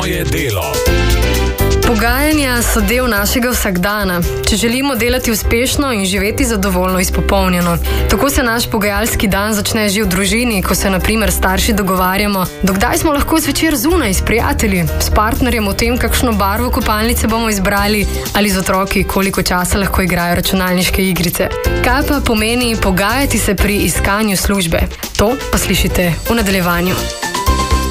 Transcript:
Svoje delo. Pogajanja so del našega vsakdana, če želimo delati uspešno in živeti zadovoljno izpopolnjeno. Tako se naš pogajalski dan začne že v družini, ko se na primer starši dogovarjamo, dokdaj smo lahko zvečer zunaj s prijatelji, s partnerjem o tem, kakšno barvo kopalnice bomo izbrali, ali z otroki, koliko časa lahko igrajo računalniške igrice. Kaj pa pomeni pogajati se pri iskanju službe? To pa slišite v nadaljevanju.